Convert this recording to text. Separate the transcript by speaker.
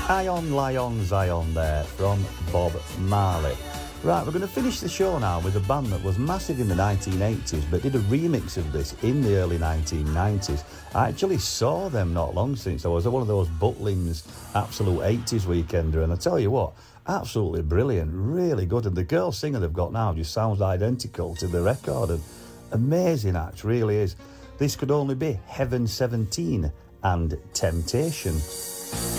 Speaker 1: Ion Lion Zion there from Bob Marley. Right, we're going to finish the show now with a band that was massive in the 1980s but did a remix of this in the early 1990s. I actually saw them not long since. I was at one of those Butlins Absolute 80s Weekender, and I tell you what, absolutely brilliant, really good. And the girl singer they've got now just sounds identical to the record, and amazing act, really is. This could only be Heaven 17 and Temptation.